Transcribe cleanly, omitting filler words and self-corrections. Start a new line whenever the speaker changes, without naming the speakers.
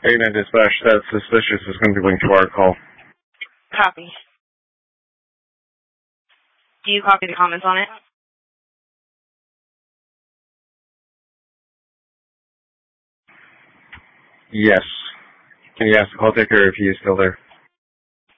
A9 dispatch, that's suspicious. It's going to be linked to our call.
Copy. Do you copy the comments on it?
Yes. Can you ask the call taker if he is still there?